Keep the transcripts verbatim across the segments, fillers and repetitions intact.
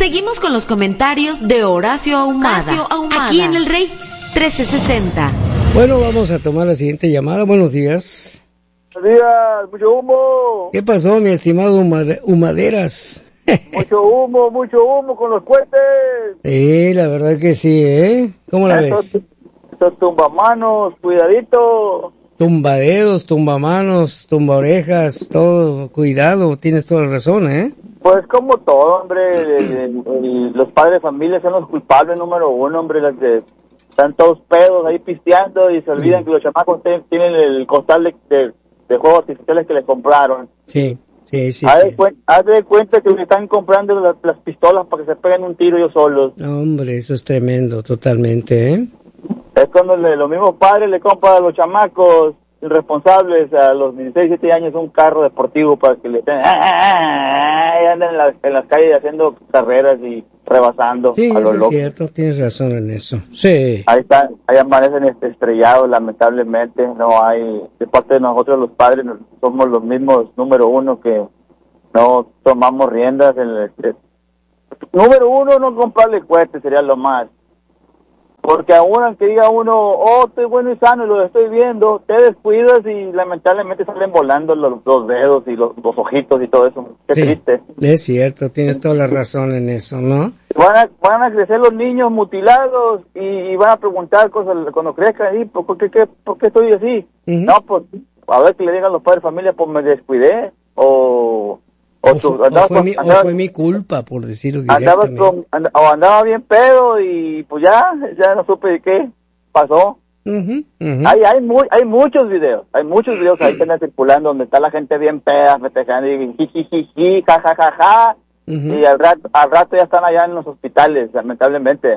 Seguimos con los comentarios de Horacio Ahumada, Horacio Ahumada, aquí en El Rey trece sesenta. Bueno, vamos a tomar la siguiente llamada. Buenos días. Buenos días, mucho humo. ¿Qué pasó, mi estimado Humade- Humaderas? Mucho humo, mucho humo con los cohetes. Sí, la verdad que sí, ¿eh? ¿Cómo la Esos, ves? esos tumbamanos, cuidadito. Tumbadedos, tumbamanos, tumbaorejas, todo, cuidado, tienes toda la razón, ¿eh? Pues como todo, hombre, el- el- el- los padres de familia son los culpables número uno, hombre, los que están todos pedos ahí pisteando y se olvidan Mm. que los chamacos te- tienen el costal de, de, de juegos artificiales que les compraron. Sí, sí, sí. haz, sí. de cuen- haz de cuenta que le están comprando las, las pistolas para que se peguen un tiro ellos solos. No, hombre, eso es tremendo, totalmente, ¿eh? Es cuando le- los mismos padres le compran a los chamacos irresponsables a los dieciséis, diecisiete años un carro deportivo para que le estén y anden en, la- en las calles haciendo carreras y rebasando Sí, a eso los es locos. cierto, tienes razón en eso. Sí. Ahí están, ahí amanecen este, estrellados, lamentablemente. No hay, de parte de nosotros los padres, nos- somos los mismos número uno que no tomamos riendas. En el, este, número uno, no comprarle cohetes sería lo más. Porque aún aunque diga uno, oh, estoy bueno y sano y lo estoy viendo, te descuidas y lamentablemente salen volando los, los dedos y los, los ojitos y todo eso. Qué Sí, triste. es cierto, tienes toda la razón en eso, ¿no? Van a, van a crecer los niños mutilados y, y van a preguntar cosas cuando crezcan, ¿y por qué, qué, por qué estoy así? Ujú. No, pues, a ver que le digan los padres de familia, pues me descuidé, o... O, O, tú- fu- o andabas fue con- mi, o andabas- fue mi culpa, por decirlo andabas directamente. con, and- o andaba bien pedo y pues ya, ya no supe de qué pasó. Ujú, ujú. Hay, hay, mu- hay muchos videos, hay muchos videos ahí que andan circulando donde está la gente bien peda, festejando y jijijiji, ja, ja, ja, ja, Ujú. y al rato, al rato ya están allá en los hospitales, lamentablemente.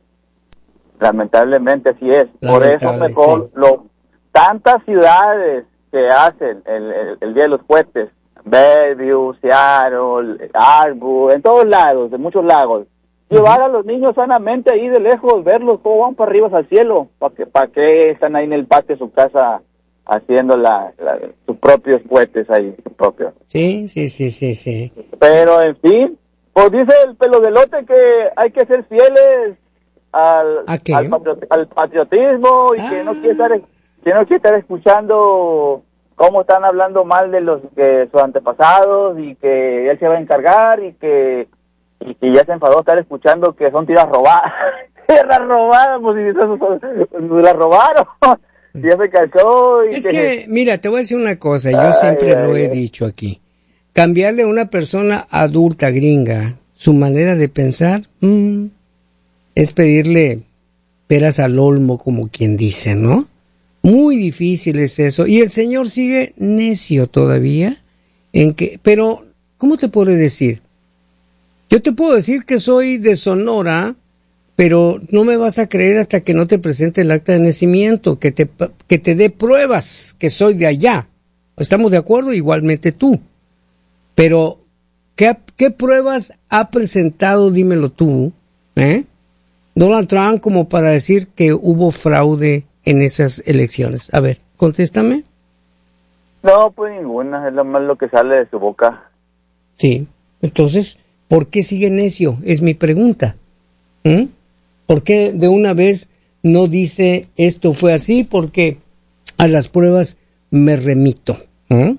Lamentablemente así es. Por eso Lamentable, mejor, sí. lo, tantas ciudades que hacen el, el, el Día de los Cohetes, Bellevue, Seattle, Arbor, en todos lados, en muchos lagos, llevar a los niños sanamente ahí de lejos, verlos cómo van para arriba al cielo, para que, para que están ahí en el patio de su casa haciendo la, la- sus propios cohetes ahí, sus propios. Sí, sí, sí, sí, sí. Pero en fin, pues dice el pelo de lote que hay que ser fieles al, ¿A qué? al, patriot- al patriotismo y que Ah. no quiere estar, que no quiere estar escuchando cómo están hablando mal de los que sus antepasados y que él se va a encargar y que y que ya se enfadó estar escuchando que son tierras robadas. Tierras robadas, pues si eso- pues, la robaron. Y ya se cansó. Y Es que, mira, te voy a decir una cosa, yo siempre Ay, lo ay, he ay. dicho aquí. Cambiarle a una persona adulta gringa su manera de pensar mm, es pedirle peras al olmo, como quien dice, ¿no? Muy difícil es eso. Y el señor sigue necio todavía en que, pero, ¿cómo te puedo decir? Yo te puedo decir que soy de Sonora, pero no me vas a creer hasta que no te presente el acta de nacimiento, que te, que te dé pruebas que soy de allá. ¿Estamos de acuerdo? Igualmente tú. Pero, ¿qué, qué pruebas ha presentado, dímelo tú, eh? Donald Trump como para decir que hubo fraude en esas elecciones? A ver, contéstame. No, pues ninguna, es lo más lo que sale de su boca. Sí. Entonces, ¿por qué sigue necio? Es mi pregunta. ¿Mm? ¿Por qué de una vez no dice esto fue así? Porque a las pruebas me remito. ¿Mm?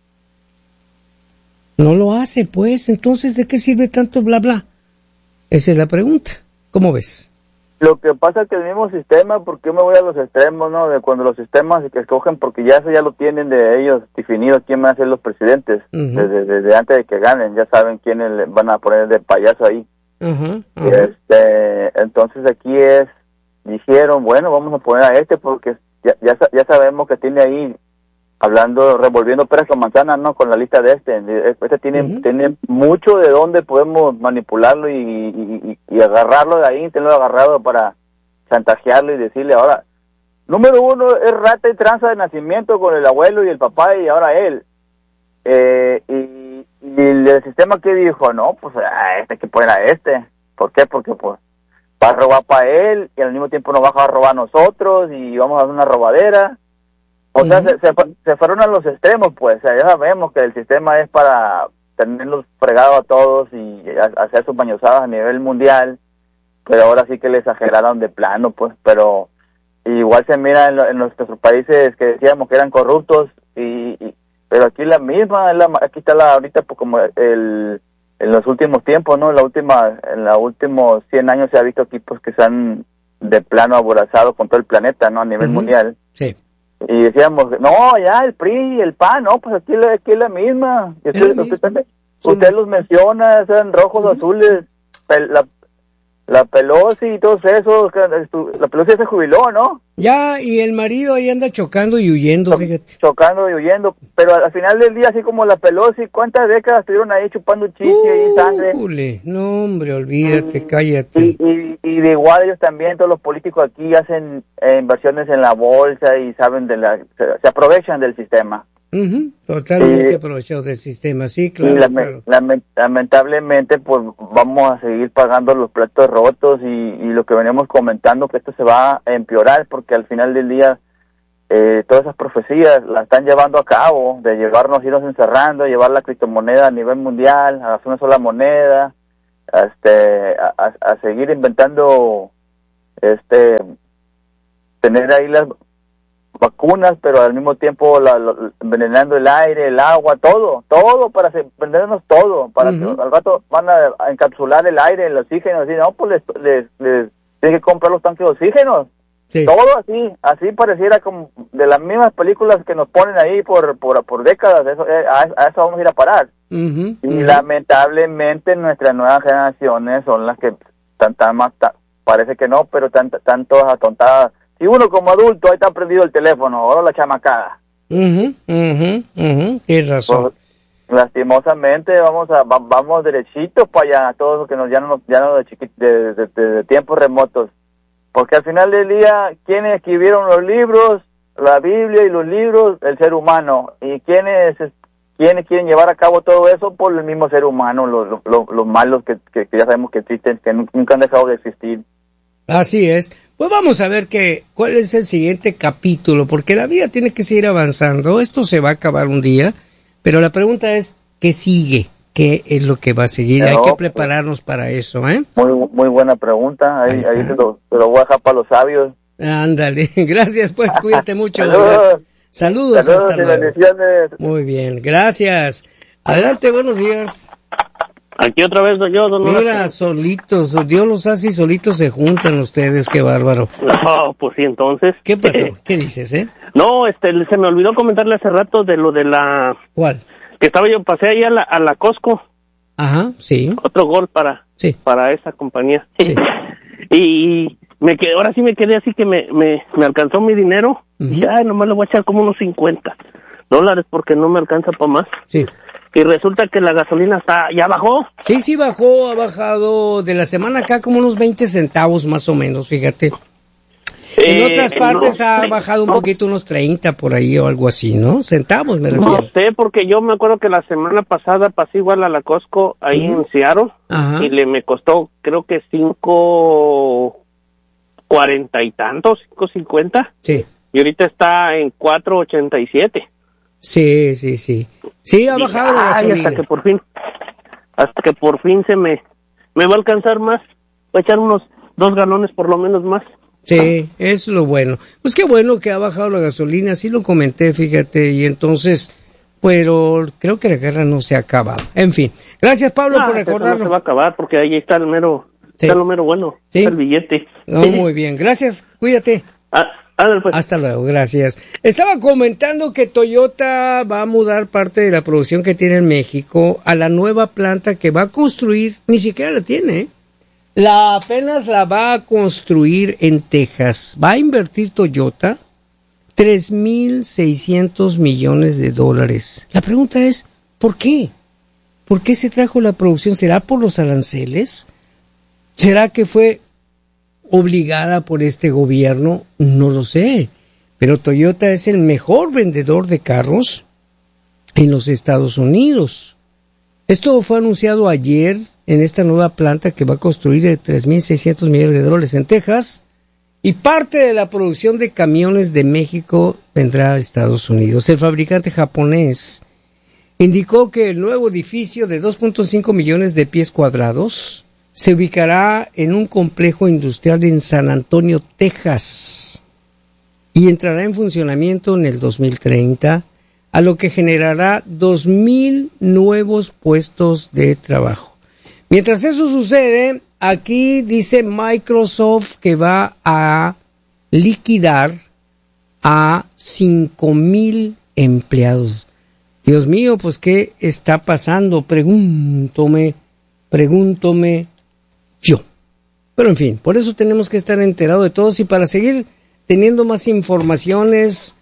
No lo hace, pues. Entonces, ¿de qué sirve tanto bla bla? Esa es la pregunta. ¿Cómo ves? Lo que pasa es que el mismo sistema, porque yo me voy a los extremos, ¿no? De cuando los sistemas que escogen, porque ya eso ya lo tienen de ellos definido quién van a ser los presidentes, Ujú. desde, desde antes de que ganen, ya saben quiénes le van a poner de payaso ahí. Ajá, Y ajá. este, entonces aquí es, dijeron, bueno, vamos a poner a este porque ya, ya, sa- ya sabemos que tiene ahí, hablando, revolviendo peras con manzanas, ¿no? Con la lista de este. Este tiene, Ujú. tiene mucho de dónde podemos manipularlo y, y, y- y agarrarlo de ahí, tenerlo agarrado para chantajearlo y decirle ahora, número uno, es rata y tranza de nacimiento con el abuelo y el papá y ahora él. Eh, y, y el sistema que dijo, no, pues a este hay que poner a este. ¿Por qué? Porque pues va a robar para él y al mismo tiempo nos va a robar a nosotros y vamos a hacer una robadera. O sea, Ujú. se, se, fu- se fueron a los extremos, pues. O sea, ya sabemos que el sistema es para tenerlos fregados a todos y, hacer sus bañozadas a nivel mundial, pero ahora sí que le exageraron de plano, pues, pero igual se mira en, lo, en nuestros países que decíamos que eran corruptos, y, y pero aquí la misma, la, aquí está la, ahorita pues como el, en los últimos tiempos, ¿no? En la última, en los últimos cien años se ha visto equipos que se han de plano aborazado con todo el planeta, ¿no? A nivel uh-huh. mundial. Sí. Y decíamos, no, ya el P R I, el P A N, no, pues aquí, aquí es la misma. Y usted, usted, usted, usted los menciona, sean rojos, uh-huh. azules, la, la Pelosi y todos esos, la Pelosi se jubiló, ¿no? Ya, y el marido ahí anda chocando y huyendo, Cho- fíjate. Chocando y huyendo, pero al final del día, así como la Pelosi, ¿cuántas décadas estuvieron ahí chupando chichi uh, y sangre? Ule, no, hombre, olvídate, y, cállate. Y, y, y de igual ellos también, todos los políticos aquí hacen eh, inversiones en la bolsa y saben de la, se, se aprovechan del sistema. Uh-huh, totalmente y, aprovechados del sistema, sí, claro, y la, claro. Lament, lamentablemente, pues vamos a seguir pagando los platos rotos y, y lo que venimos comentando, que esto se va a empeorar, porque al final del día eh, todas esas profecías las están llevando a cabo, de llevarnos, irnos encerrando, llevar la criptomoneda a nivel mundial, a hacer una sola moneda, este, a, a, a seguir inventando, este, tener ahí las vacunas, pero al mismo tiempo la, la, envenenando el aire, el agua, todo, todo para vendernos todo, para uh-huh. que al rato van a, a encapsular el aire, el oxígeno, así, no, pues les, les, les tienen que comprar los tanques de oxígeno, sí. Todo así, así pareciera como de las mismas películas que nos ponen ahí por por, por décadas, eso, eh, a, a eso vamos a ir a parar, uh-huh. y uh-huh. lamentablemente nuestras nuevas generaciones son las que están tan más, tan, parece que no, pero están, están todas atontadas. Y uno como adulto, ahí está prendido el teléfono, ahora la chamacada. Mhm, mhm, mhm, tienes razón. Pues, lastimosamente vamos a va, vamos derechitos para allá, todos los que nos ya no ya no de, chiqui, de, de, de, de tiempos remotos, porque al final del día, ¿quiénes escribieron los libros, la Biblia y los libros? El ser humano. ¿Y quiénes quiénes quieren llevar a cabo todo eso? Por el mismo ser humano, los los, los, los malos que, que, que ya sabemos que existen, que nunca han dejado de existir. Así es. Pues vamos a ver que, cuál es el siguiente capítulo, porque la vida tiene que seguir avanzando. Esto se va a acabar un día, pero la pregunta es, ¿qué sigue? ¿Qué es lo que va a seguir? No, hay que prepararnos para eso, ¿eh? Muy muy buena pregunta. Ahí, ahí, ahí te, lo, te lo voy a dejar para los sabios. Ándale. Gracias, pues, cuídate mucho. Saludos. Saludos, Saludos hasta y luego. bendiciones. Muy bien, gracias. Adelante, buenos días. Aquí otra vez yo, don Mira, Horacio. Solitos, Dios los hace y solitos se juntan ustedes, qué bárbaro. No, pues sí, entonces. ¿Qué pasó? ¿Qué dices, eh? No, este, se me olvidó comentarle hace rato de lo de la... ¿Cuál? Que estaba yo, pasé ahí a la, a la Costco. Ajá, sí. Otro gol para, sí. para esa compañía. Sí. Y me quedé, ahora sí me quedé así que me, me, me alcanzó mi dinero. Uh-huh. Y dije, ay, nomás le voy a echar como unos cincuenta dólares porque no me alcanza para más. Sí. Y resulta que la gasolina está, ya bajó. Sí, sí bajó, ha bajado de la semana acá como unos veinte centavos más o menos, fíjate. En eh, otras partes no, ha bajado un no, poquito, unos treinta por ahí o algo así, ¿no? Centavos me refiero. No sé, porque yo me acuerdo que la semana pasada pasé igual a la Costco ahí uh-huh. en Seattle. Ajá. Y le me costó creo que cinco cuarenta y tantos, cinco cincuenta. Sí. Y ahorita está en cuatro ochenta y siete. Sí, sí, sí. Sí, ha bajado la gasolina. Hasta que por fin, hasta que por fin se me, me va a alcanzar más. Voy a echar unos dos galones por lo menos más. Sí, es lo bueno. Pues qué bueno que ha bajado la gasolina, sí lo comenté, fíjate, y entonces, pero creo que la guerra no se ha acabado. En fin, gracias Pablo ah, por recordarlo. No se va a acabar porque ahí está el mero, sí. está lo mero bueno, sí. está el billete. No, muy bien, gracias, cuídate. Ah. Pues. Hasta luego, gracias. Estaba comentando que Toyota va a mudar parte de la producción que tiene en México a la nueva planta que va a construir, ni siquiera la tiene, ¿eh? La apenas la va a construir en Texas. Va a invertir Toyota tres mil seiscientos millones de dólares. La pregunta es, ¿por qué? ¿Por qué se trajo la producción? ¿Será por los aranceles? ¿Será que fue obligada por este gobierno? No lo sé, pero Toyota es el mejor vendedor de carros en los Estados Unidos. Esto fue anunciado ayer en esta nueva planta que va a construir de tres mil seiscientos millones de dólares en Texas, y parte de la producción de camiones de México vendrá a Estados Unidos. El fabricante japonés indicó que el nuevo edificio de dos punto cinco millones de pies cuadrados se ubicará en un complejo industrial en San Antonio, Texas, y entrará en funcionamiento en el dos mil treinta, a lo que generará dos mil nuevos puestos de trabajo. Mientras eso sucede, aquí dice Microsoft que va a liquidar a cinco mil empleados. Dios mío, pues ¿qué está pasando? Pregúntome, pregúntome yo. Pero en fin, por eso tenemos que estar enterados de todos y para seguir teniendo más informaciones,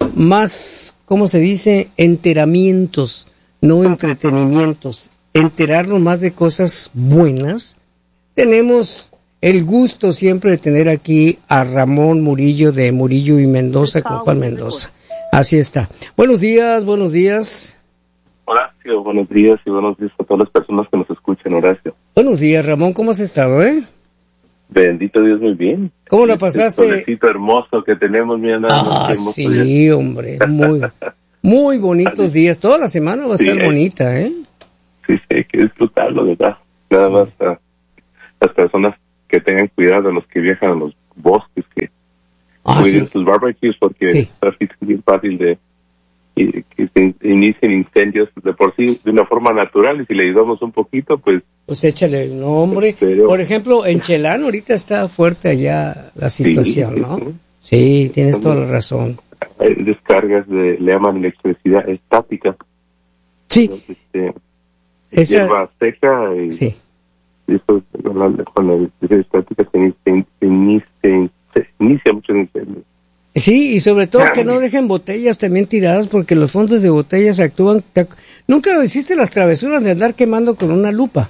más, ¿cómo se dice? Enteramientos, no entretenimientos. Enterarnos más de cosas buenas. Tenemos el gusto siempre de tener aquí a Ramón Murillo de Murillo y Mendoza con Juan Mendoza. Así está. Buenos días, buenos días. Horacio, buenos días y buenos días a todas las personas que nos escuchan, Horacio. Buenos días, Ramón, ¿cómo has estado, eh? Bendito Dios, muy bien. ¿Cómo la pasaste? El solecito hermoso que tenemos, mira, nada Ah, más sí, días. hombre, muy, muy bonitos días. Toda la semana va a sí, estar eh. bonita, ¿eh? Sí, sí, hay que disfrutarlo, ¿verdad? Nada sí. más uh, las personas que tengan cuidado, los que viajan a los bosques, que ah, cuiden sí. sus barbecues, porque sí. es bien fácil de y, que se inicien incendios de por sí de una forma natural, y si le ayudamos un poquito, pues... Pues échale el nombre. Pero, por ejemplo, en Chelán ahorita está fuerte allá la situación, sí, ¿no? Sí, sí tienes toda la razón. Hay descargas de, le llaman electricidad estática. Sí. Entonces, este, Esa... hierba seca y... Sí. Y eso, con la, con la electricidad estática se inicia, se inicia, se inicia mucho incendios. Sí, y sobre todo que no dejen botellas también tiradas, porque los fondos de botellas actúan... Te, ¿Nunca hiciste las travesuras de andar quemando con una lupa?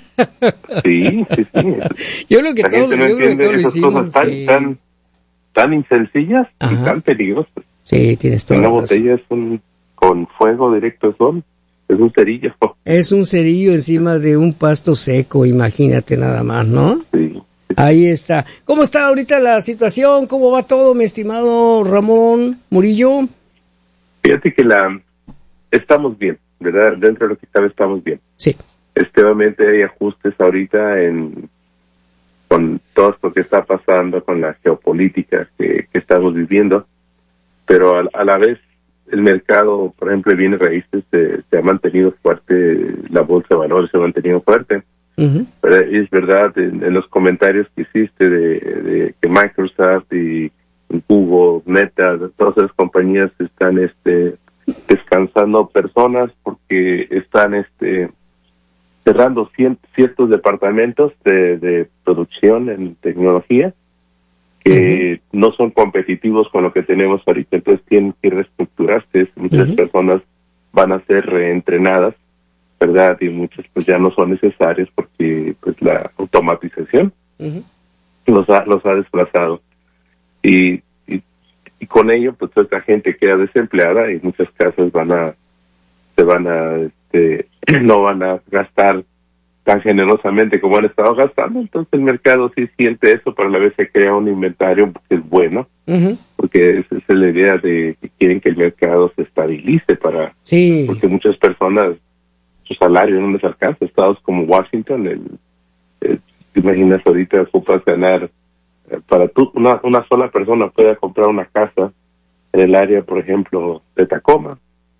Sí, sí, sí. Yo creo que todos no lo hicimos. Cosas tan, sí. tan, tan insencillas Ajá. y tan peligrosas. Sí, tienes toda una la razón. botella es un, con fuego directo son, es un cerillo. Es un cerillo encima de un pasto seco, imagínate nada más, ¿no? Sí. Ahí está. ¿Cómo está ahorita la situación? ¿Cómo va todo, mi estimado Ramón Murillo? Fíjate que la estamos bien, ¿verdad? Dentro de lo que cabe estamos bien. Sí. Este, obviamente hay ajustes ahorita en con todo esto que está pasando, con la geopolítica que, que estamos viviendo, pero a, a la vez el mercado, por ejemplo, de bienes raíces se, se ha mantenido fuerte, la bolsa de valores se ha mantenido fuerte. Uh-huh. Pero es verdad, en, en los comentarios que hiciste de, de que Microsoft y Google, Meta, todas esas compañías están este descansando personas porque están este cerrando cien, ciertos departamentos de, de producción en tecnología que uh-huh. no son competitivos con lo que tenemos ahorita, entonces tienen que reestructurarse. Muchas uh-huh. personas van a ser reentrenadas, ¿verdad? Y muchas pues ya no son necesarias porque pues la automatización uh-huh. los ha los ha desplazado y, y y con ello pues toda esta gente queda desempleada y muchas casas van a se van a este no van a gastar tan generosamente como han estado gastando, entonces el mercado sí siente eso, pero a la vez se crea un inventario que es bueno, uh-huh. porque esa es la idea de que quieren que el mercado se estabilice para sí. porque muchas personas su salario no les alcanza. Estados como Washington, el, el, te imaginas ahorita ocupas ganar eh, para tú una una sola persona pueda comprar una casa en el área, por ejemplo, de Tacoma.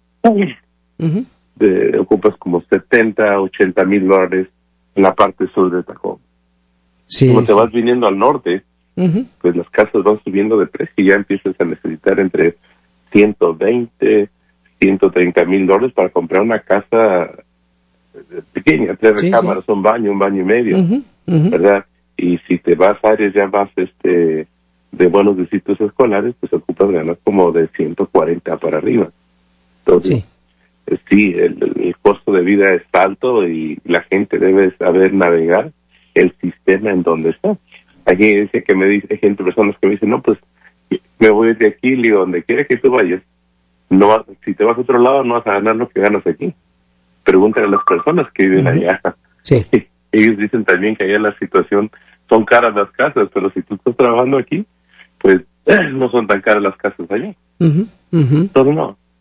Uh-huh. De, ocupas como setenta, ochenta mil dólares en la parte sur de Tacoma. Sí, como sí. te vas viniendo al norte, uh-huh. pues las casas van subiendo de precio y ya empiezas a necesitar entre ciento veinte, ciento treinta mil dólares para comprar una casa pequeña, tres sí, recámaras, sí. un baño, un baño y medio, uh-huh, uh-huh. ¿verdad? Y si te vas a áreas ya más este de buenos distritos escolares, pues ocupas ganas como de ciento cuarenta para arriba. Entonces, sí, eh, sí el, el costo de vida es alto y la gente debe saber navegar el sistema en donde está. Aquí dice que me dice, hay gente, personas que me dicen, no, pues me voy de aquí, y donde quiera que tú vayas, no vas, si te vas a otro lado no vas a ganar lo que ganas aquí. Pregúntale a las personas que viven uh-huh. allá. Sí. Ellos dicen también que allá la situación, son caras las casas, pero si tú estás trabajando aquí, pues no son tan caras las casas allá. Uh-huh. Uh-huh. Entonces no,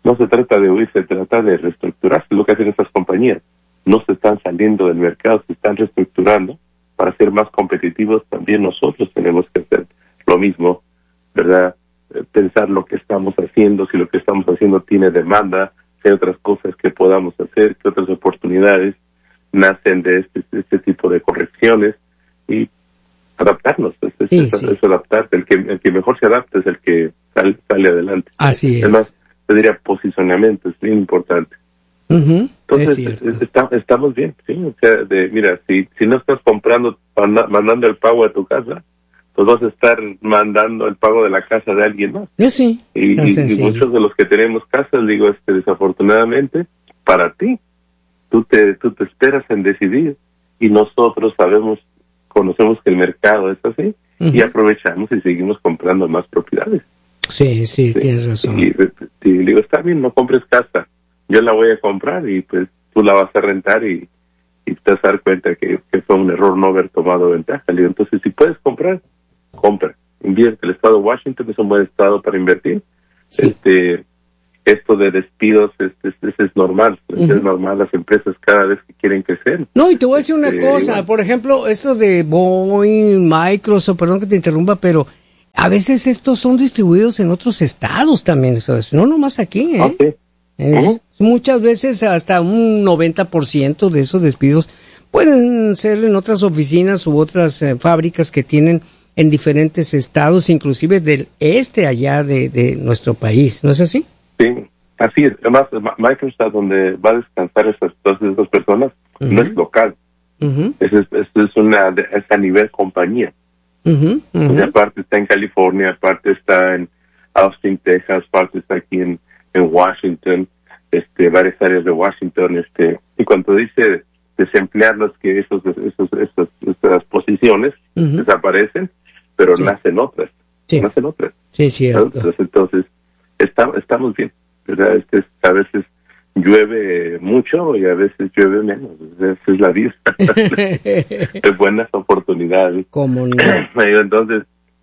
no se trata de huir, se trata de reestructurarse, lo que hacen estas compañías. No se están saliendo del mercado, se están reestructurando para ser más competitivos. También nosotros tenemos que hacer lo mismo, ¿verdad? Pensar lo que estamos haciendo, si lo que estamos haciendo tiene demanda, si hay otras cosas que podamos hacer, que otras oportunidades nacen de este, de este tipo de correcciones, y adaptarnos, es, es, sí, es, sí. es adaptarse. El que, el que mejor se adapta es el que sale, sale adelante. Así es. Además, te diría posicionamiento, es bien importante. Uh-huh, Entonces, es es, está, estamos bien, ¿sí? O sea, de, mira, si, si no estás comprando, manda, mandando el pago a tu casa, pues vas a estar mandando el pago de la casa de alguien más. Yo sí. Y, y, y muchos de los que tenemos casas, digo, este, desafortunadamente, para ti, tú te, tú te esperas en decidir, y nosotros sabemos, conocemos que el mercado es así, uh-huh, y aprovechamos y seguimos comprando más propiedades. Sí, sí, sí, tienes razón. Y, y, y digo, está bien, no compres casa, yo la voy a comprar y pues tú la vas a rentar, y, y te vas a dar cuenta que, que fue un error no haber tomado ventaja. Le digo, entonces, si puedes comprar, compra, invierte. El estado de Washington es un buen estado para invertir. Sí. Este, esto de despidos es, es, es, es normal, uh-huh, es normal, las empresas cada vez que quieren crecer. No, y te voy a decir una este, cosa, igual. Por ejemplo, esto de Boeing, Microsoft, perdón que te interrumpa, pero a veces estos son distribuidos en otros estados también, eso es, no nomás aquí, ¿eh? Okay. Es, uh-huh. Muchas veces hasta un noventa por ciento de esos despidos pueden ser en otras oficinas u otras eh, fábricas que tienen en diferentes estados, inclusive del este allá de, de nuestro país, ¿no es así? Sí, así es. Además, Microsoft, donde va a descansar esas, todas esas personas, uh-huh, no es local. Uh-huh. Es, es, es, una, es a nivel compañía. Uh-huh, uh-huh. O sea, parte está en California, parte está en Austin, Texas, parte está aquí en, en Washington, este, varias áreas de Washington, este, y cuando dice desemplearlos, que esos, esos, esos, esas posiciones uh-huh, desaparecen, pero sí, nacen otras, sí, nacen otras. Sí, cierto. Entonces, entonces está, estamos bien, ¿verdad? Este, a veces llueve mucho y a veces llueve menos, esa es la vida. Es buenas oportunidades. ¿Cómo no? Entonces,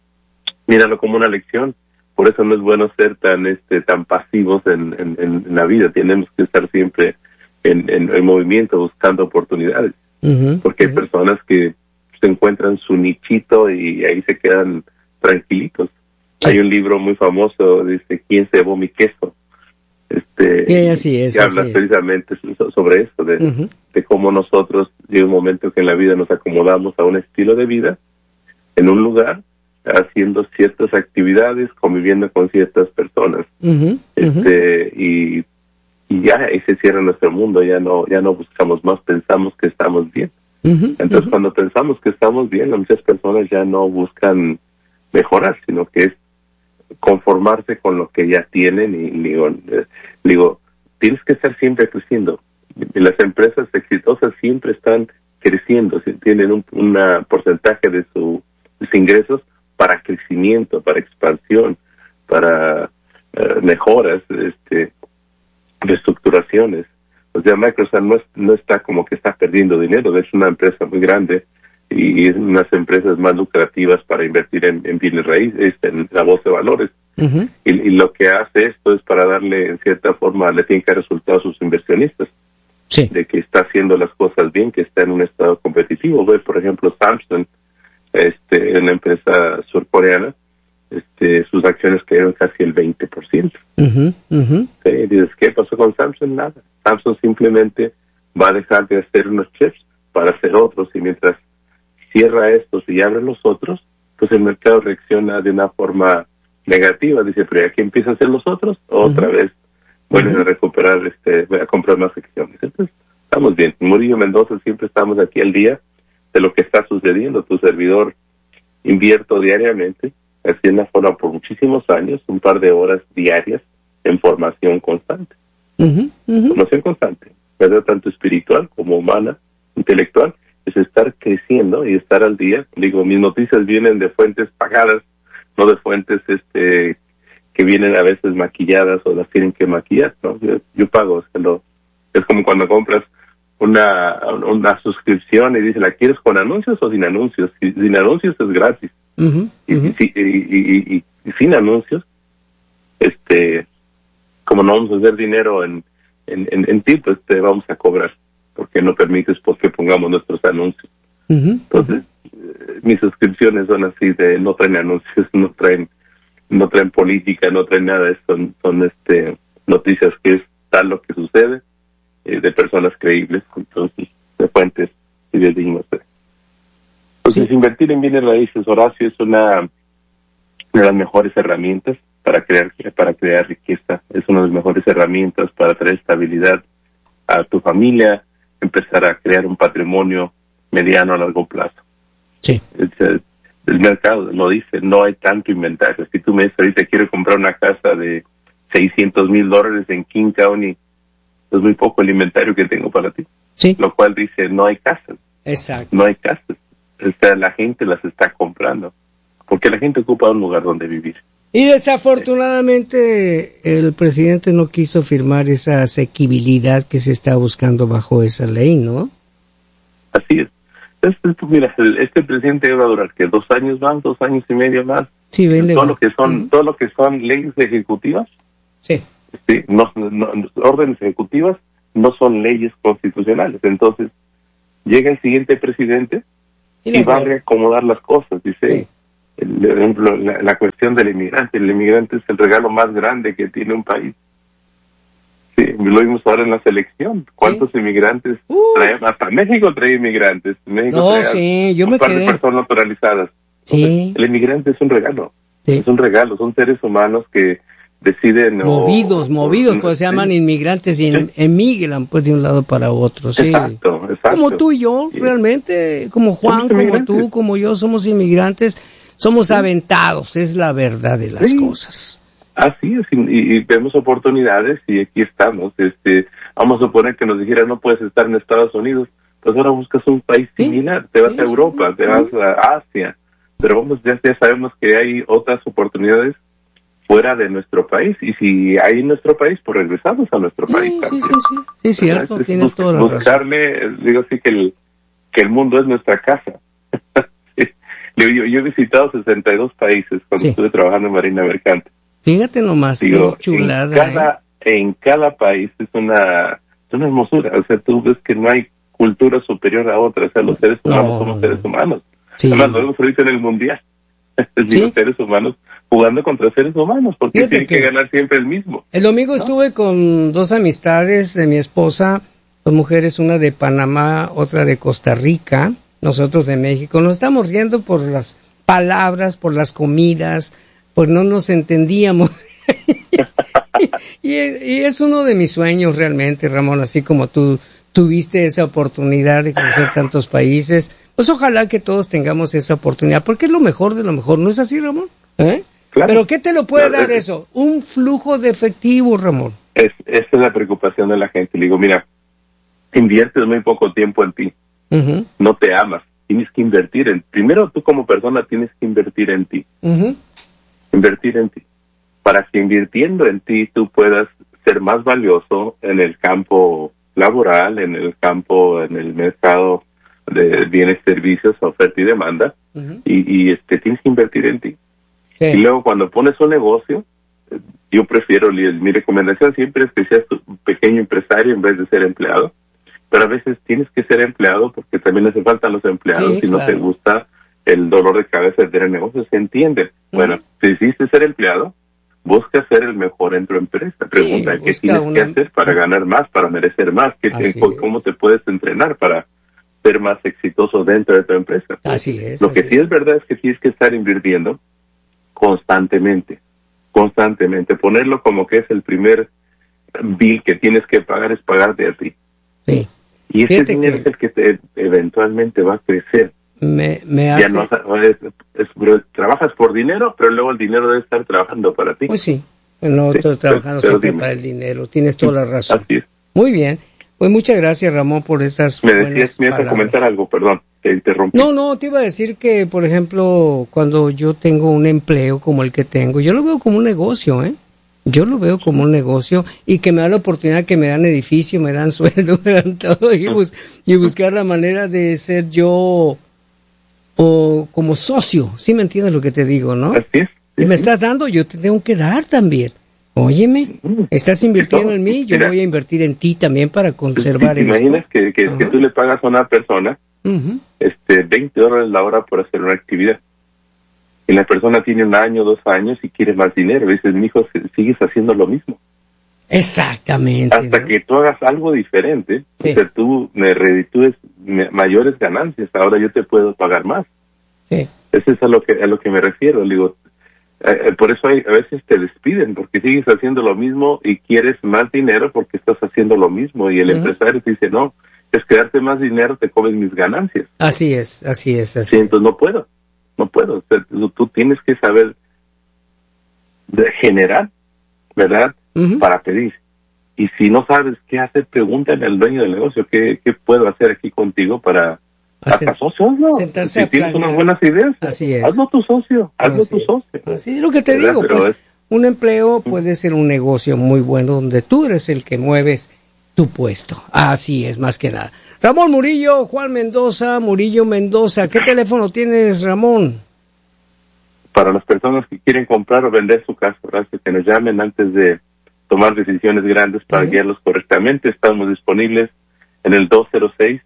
míralo como una lección. Por eso no es bueno ser tan este tan pasivos en, en, en la vida. Tenemos que estar siempre en, en, en movimiento, buscando oportunidades. Uh-huh, porque uh-huh, hay personas que se encuentran su nichito y ahí se quedan tranquilitos. Sí. Hay un libro muy famoso, dice, ¿quién se llevó mi queso? Este, sí, así es, que habla así precisamente es. sobre esto, de, uh-huh, de cómo nosotros llega un momento que en la vida nos acomodamos a un estilo de vida, en un lugar, haciendo ciertas actividades, conviviendo con ciertas personas, uh-huh, este, uh-huh, y, y ya ahí se cierra nuestro mundo, ya no, ya no buscamos más, pensamos que estamos bien. Uh-huh, Entonces, uh-huh, cuando pensamos que estamos bien, muchas personas ya no buscan mejorar, sino que es conformarse con lo que ya tienen. Y digo, eh, digo, tienes que estar siempre creciendo. Y las empresas exitosas siempre están creciendo, tienen un una porcentaje de su, sus ingresos para crecimiento, para expansión, para uh, mejoras, este, reestructuraciones. O sea, Microsoft no, es, no está como que está perdiendo dinero, es una empresa muy grande y es unas empresas más lucrativas para invertir en, en bienes raíces, en la bolsa de valores. Uh-huh. Y, y lo que hace esto es para darle, en cierta forma, le tiene que dar resultados a sus inversionistas. Sí. De que está haciendo las cosas bien, que está en un estado competitivo. Ve, por ejemplo, Samsung, este, una empresa surcoreana, este, sus acciones cayeron casi el veinte por ciento. Uh-huh, uh-huh. ¿Sí? Dices, ¿qué pasó con Samsung? Nada. Samsung simplemente va a dejar de hacer unos chips para hacer otros, y mientras cierra estos y abre los otros, pues el mercado reacciona de una forma negativa. Dice, pero aquí empieza a hacer los otros, otra uh-huh, vez vuelven uh-huh, a recuperar, este, a comprar más acciones. Entonces, estamos bien. Murillo Mendoza siempre estamos aquí al día de lo que está sucediendo. Tu servidor invierto diariamente, así en la forma por muchísimos años, un par de horas diarias en formación constante. Uh-huh, uh-huh. Formación constante, ¿verdad? Tanto espiritual como humana, intelectual, es estar creciendo y estar al día. Digo, mis noticias vienen de fuentes pagadas, no de fuentes este que vienen a veces maquilladas o las tienen que maquillar, ¿no? Yo, yo pago, es, lo, es como cuando compras una una suscripción y dice, ¿la quieres con anuncios o sin anuncios? Si, sin anuncios es gratis. Uh-huh, y, uh-huh. Y, y, y, y, y sin anuncios, este como no vamos a hacer dinero en, en, en, en ti, pues te vamos a cobrar, porque no permites pues que pongamos nuestros anuncios. Uh-huh. Entonces, eh, mis suscripciones son así de, no traen anuncios, no traen, no traen política, no traen nada, son, son este, noticias que es tal lo que sucede, eh, de personas creíbles, entonces, de fuentes y de dignos. Entonces, sí. Invertir en bienes raíces, Horacio, es una de las mejores herramientas para crear para crear riqueza, es una de las mejores herramientas para traer estabilidad a tu familia, empezar a crear un patrimonio mediano a largo plazo. Sí. El, el, el mercado lo dice, no hay tanto inventario. Si tú me dices ahorita quiero comprar una casa de seiscientos mil dólares en King County, es muy poco el inventario que tengo para ti. Sí. Lo cual dice, no hay casas. Exacto. No hay casas. O sea, la gente las está comprando, porque la gente ocupa un lugar donde vivir. Y desafortunadamente el presidente no quiso firmar esa asequibilidad que se está buscando bajo esa ley, ¿no? Así es. Este, mira, este presidente va a durar que dos años más, dos años y medio más. Sí, ven, todo lo que son, uh-huh. todo lo que son leyes ejecutivas. Sí. Sí, no, no, órdenes ejecutivas no son leyes constitucionales. Entonces llega el siguiente presidente y, y va a reacomodar las cosas. Dice, sí. el, por ejemplo, la, la cuestión del inmigrante. El inmigrante es el regalo más grande que tiene un país. Sí, lo vimos ahora en la selección. ¿Cuántos ¿Sí? inmigrantes uh. traen? Hasta México trae inmigrantes. México no, trae sí, yo un me par quedé. de personas naturalizadas. Sí. Entonces, el inmigrante es un regalo. Sí. Es un regalo. Son seres humanos que deciden... Movidos, o, movidos, o, pues sí. se llaman inmigrantes y sí. emigran pues de un lado para otro. Sí. Exacto, exacto. Como tú y yo, sí. realmente, como Juan, como tú, como yo, somos inmigrantes, somos sí. aventados, es la verdad de las sí. cosas. Así es, y, y vemos oportunidades y aquí estamos. Este, vamos a suponer que nos dijera no puedes estar en Estados Unidos, pues ahora buscas un país ¿Sí? similar, te vas ¿Sí? a Europa, te ¿Sí? vas a Asia, pero vamos ya, ya sabemos que hay otras oportunidades fuera de nuestro país, y si hay en nuestro país, pues regresamos a nuestro sí, país. Sí, sí, sí, sí, es cierto, es tienes bus- toda la buscarle, razón. digo así que el, que el mundo es nuestra casa. yo, yo, yo he visitado sesenta y dos países cuando sí. estuve trabajando en Marina Mercante. Fíjate nomás, digo, qué chulada. En cada, ¿eh? en cada país es una, es una hermosura. O sea, tú ves que no hay cultura superior a otra. O sea, los seres humanos no, somos seres humanos. Sí. Además, lo vemos ahorita en el Mundial. ¿Sí? Los seres humanos jugando contra seres humanos, porque tiene que, que ganar siempre el mismo. El domingo ¿no? estuve con dos amistades de mi esposa, dos mujeres, una de Panamá, otra de Costa Rica, nosotros de México. Nos estamos riendo por las palabras, por las comidas, pues no nos entendíamos. y, y es uno de mis sueños realmente, Ramón, así como tú tuviste esa oportunidad de conocer tantos países, pues ojalá que todos tengamos esa oportunidad, porque es lo mejor de lo mejor, ¿no es así, Ramón? ¿Eh? Claro. ¿Pero qué te lo puede claro, dar es, eso? Un flujo de efectivo, Ramón. Es, esa es la preocupación de la gente. Le digo, mira, inviertes muy poco tiempo en ti, uh-huh. no te amas, tienes que invertir en, primero tú como persona tienes que invertir en ti, uh-huh. invertir en ti, para que invirtiendo en ti tú puedas ser más valioso en el campo laboral, en el campo, en el mercado de bienes, servicios, oferta y demanda, uh-huh. y, y este tienes que invertir en ti. Sí. Y luego cuando pones un negocio, yo prefiero, mi recomendación siempre es que seas un pequeño empresario en vez de ser empleado, pero a veces tienes que ser empleado porque también hace falta los empleados, sí, si claro. no te gusta el dolor de cabeza de tener negocios, se entiende. Uh-huh. Bueno, si decidiste ser empleado, busca ser el mejor en tu empresa. Pregunta, sí, ¿qué tienes una... que hacer para ganar más, para merecer más? ¿Qué te... ¿Cómo te puedes entrenar para ser más exitoso dentro de tu empresa? Así es. Lo que así sí es verdad es que tienes que estar invirtiendo constantemente, constantemente. Ponerlo como que es el primer bill que tienes que pagar, es pagarte a ti. Sí. Y ese Fíjate dinero que... es el que te, eventualmente va a crecer. Me, me ya hace... no, es, es, es, trabajas por dinero, pero luego el dinero debe estar trabajando para ti. Pues sí, no sí, estoy trabajando pero, siempre pero para el dinero, tienes toda la razón. Así es. Muy bien, pues muchas gracias, Ramón, por esas me buenas decías, me ibas a comentar algo, perdón, te interrumpí. No, no, te iba a decir que, por ejemplo, cuando yo tengo un empleo como el que tengo, yo lo veo como un negocio, ¿eh? Yo lo veo como un negocio y que me da la oportunidad, que me dan edificio, me dan sueldo, me dan todo y, bus- y buscar la manera de ser yo o como socio, ¿sí me entiendes lo que te digo, no? Así es. Sí, y me sí. estás dando, yo te tengo que dar también. Óyeme, estás invirtiendo en mí, yo Mira, voy a invertir en ti también para conservar ¿te imaginas esto? que, que, uh-huh. que tú le pagas a una persona uh-huh. este veinte dólares la hora por hacer una actividad? Y la persona tiene un año, dos años y quiere más dinero. Y dices, mijo, sigues haciendo lo mismo. Exactamente. Hasta ¿no? que tú hagas algo diferente, sí. o sea, tú me reditúes mayores ganancias, ahora yo te puedo pagar más. Sí. Eso es a lo que a lo que me refiero. Le digo, eh, por eso hay, a veces te despiden, porque sigues haciendo lo mismo y quieres más dinero porque estás haciendo lo mismo. Y el uh-huh. empresario te dice, no, es que darte más dinero, te comes mis ganancias. Así es, así es. Así sí, entonces no puedo, no puedo. O sea, tú, tú tienes que saber de generar, ¿verdad? Uh-huh. Para pedir. Y si no sabes qué hacer, pregúntale al dueño del negocio, ¿qué, qué puedo hacer aquí contigo para... Hacer, hasta socio, hazlo. Sentarse si tienes unas buenas ideas, así es. hazlo tu socio, hazlo así tu socio. Así es lo que te ¿verdad? digo, Pero pues es... un empleo puede ser un negocio muy bueno donde tú eres el que mueves tu puesto. Así es, más que nada. Ramón Murillo, Juan Mendoza, Murillo Mendoza. ¿Qué teléfono tienes, Ramón? Para las personas que quieren comprar o vender su casa, ¿verdad? Que nos llamen antes de tomar decisiones grandes para uh-huh. guiarlos correctamente. Estamos disponibles en el dos cero seis,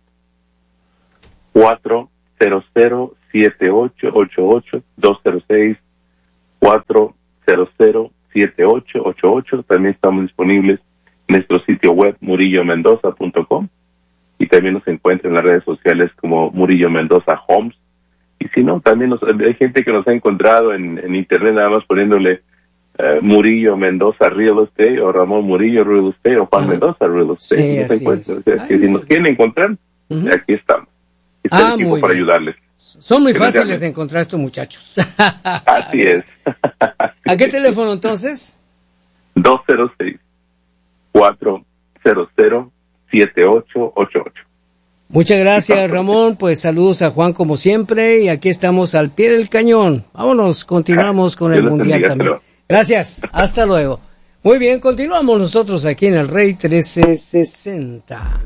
cuatro cero cero, siete ocho ocho ocho, dos cero seis, cuatro cero cero, siete ocho ocho ocho. También estamos disponibles en nuestro sitio web murillo mendoza punto com y también nos encuentran en las redes sociales como Murillo Mendoza Homes. Y si no, también nos, hay gente que nos ha encontrado en, en internet nada más poniéndole Uh, Murillo Mendoza Real Estate o Ramón Murillo Real Estate o Juan uh-huh. Mendoza Real Estate. Sí, nos encuentran. O sea, Ay, que si sí. nos quieren encontrar, uh-huh. aquí estamos. Está ah, el equipo para bien. ayudarles. Son muy fáciles de encontrar estos muchachos. Así es. ¿A qué teléfono entonces? dos cero seis, cuatro cero cero, siete ocho ocho ocho. Muchas gracias, Ramón. Pues saludos a Juan como siempre y aquí estamos al pie del cañón. Vámonos, continuamos con el Mundial también. Gracias, hasta luego. Muy bien, continuamos nosotros aquí en el Rey trece sesenta.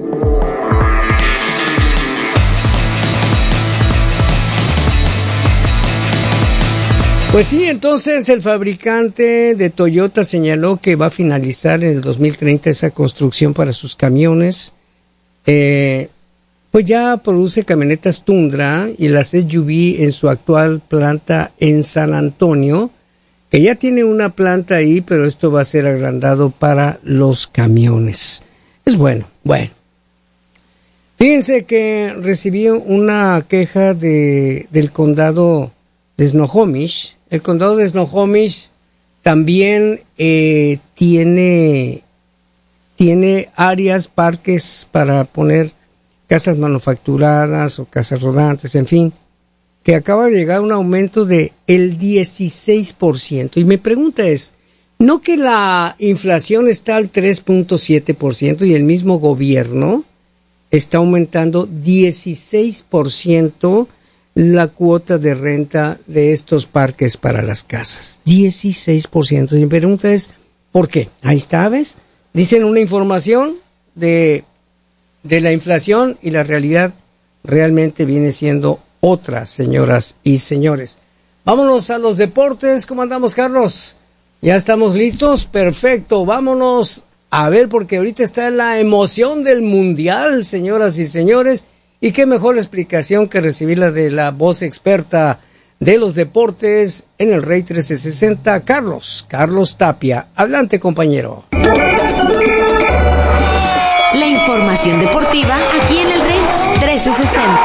Pues sí, entonces el fabricante de Toyota señaló que va a finalizar en el dos mil treinta esa construcción para sus camiones. Eh, pues ya produce camionetas Tundra y las S U V en su actual planta en San Antonio, que ya tiene una planta ahí, pero esto va a ser agrandado para los camiones. Es bueno, bueno. Fíjense que recibí una queja de, del condado de Snohomish. El condado de Snohomish también eh, tiene, tiene áreas, parques para poner casas manufacturadas o casas rodantes, en fin, que acaba de llegar a un aumento de el dieciséis por ciento. Y mi pregunta es, ¿no que la inflación está al tres punto siete por ciento y el mismo gobierno está aumentando dieciséis por ciento la cuota de renta de estos parques para las casas? dieciséis por ciento. Y mi pregunta es, ¿por qué? Ahí está, ¿ves? Dicen una información de, de la inflación y la realidad realmente viene siendo otras, señoras y señores. Vámonos a los deportes. ¿Cómo andamos, Carlos? ¿Ya estamos listos? Perfecto. Vámonos a ver, porque ahorita está la emoción del Mundial, señoras y señores. Y qué mejor explicación que recibirla de la voz experta de los deportes en el Rey trece sesenta, Carlos, Carlos Tapia. Adelante, compañero. La información deportiva aquí en el Rey trece sesenta.